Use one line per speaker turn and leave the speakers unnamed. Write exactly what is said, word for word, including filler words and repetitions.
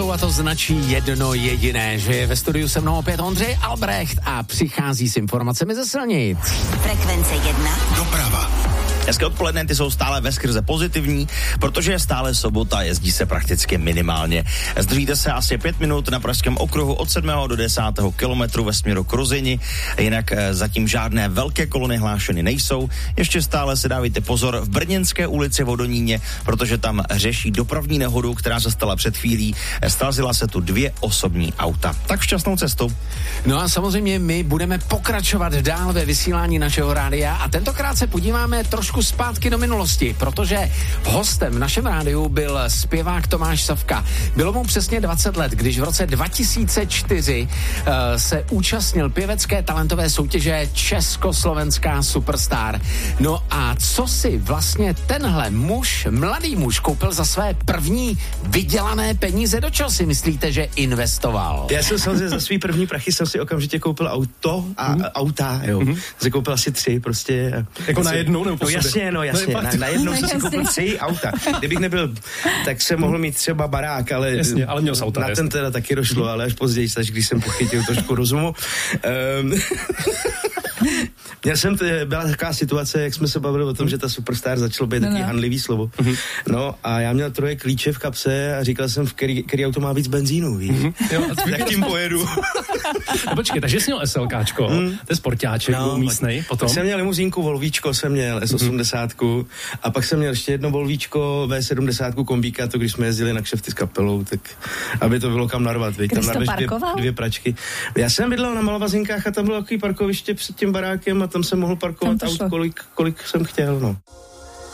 a to značí jedno jediné, že je ve studiu se mnou opět Ondřej Albrecht a přichází s informacemi ze silnic.
Frekvence jedna.
Doprava. Hezké odpoledne, ty jsou stále veskrze pozitivní, protože je stále sobota, jezdí se prakticky minimálně. Zdržíte se asi pět minut na Pražském okruhu od sedmého do desátého kilometru ve směru k Ruzini, jinak e, zatím žádné velké kolony hlášeny nejsou. Ještě stále si dávajte pozor v Brněnské ulici v Hodoníně, protože tam řeší dopravní nehodu, která se stala před chvílí. Srazila se tu dvě osobní auta. Tak šťastnou cestu.
No a samozřejmě my budeme pokračovat dál ve vysílání našeho rádia a tentokrát se podíváme trošku zpátky do minulosti, protože hostem v našem rádiu byl zpěvák Tomáš Savka. Bylo mu přesně dvacet let, když v roce dva tisíce čtyři uh, se účastnil pěvecké talentové soutěže Československá Superstar. No a co si vlastně tenhle muž, mladý muž, koupil za své první vydělané peníze? Do čeho si myslíte, že investoval?
Já jsem samozřejmě za svý první prachy jsem si okamžitě koupil auto a mm. auta, jo. Mm-hmm. Jsem koupil asi tři prostě.
Jako na jednou nebo
no, jasně, no jasně, no, na, na jednou jsem si koupil tři auta. Kdybych nebyl, tak jsem mohl mít třeba barák, ale,
jasně, ale měl auta,
na ten teda taky došlo, ale až později, až když jsem pochytil trošku rozumu. Um, Měl jsem, t- byla taková situace, jak jsme se bavili o tom, že ta Superstar začalo být no, takový no. handlivý slovo. Mm-hmm. No a já měl troje klíče v kapse a říkal jsem, v který, který auto má víc benzínu, víš? Mm-hmm. Jo, a tak tím pojedu.
No počkej, takže jsi měl SLKáčko, mm. to je sportáček, no, místnej, potom?
Tak jsem měl limuzínku, Volvíčko jsem měl, S osmdesát, mm-hmm. a pak jsem měl ještě jedno Volvíčko, V sedmdesát kombíka, to když jsme jezdili na kšefty s kapelou, tak aby to bylo kam narvat, víš? Tam narveš dvě, dvě pračky. Já jsem bydlel na Malovazinkách a tam bylo takový parkoviště před tím barákem a tam jsem mohl parkovat aut, kolik, kolik jsem chtěl, no.